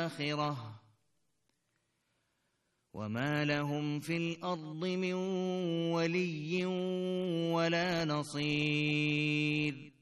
الآخرة وما لهم في الأرض من ولي ولا نصير.